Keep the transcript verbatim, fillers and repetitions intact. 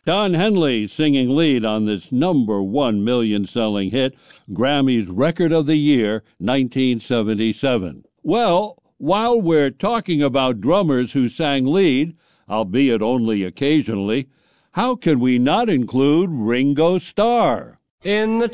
Don Henley singing lead on this number one million-selling hit, Grammy's Record of the Year, nineteen seventy-seven. Well, while we're talking about drummers who sang lead, albeit only occasionally, how can we not include Ringo Starr? In the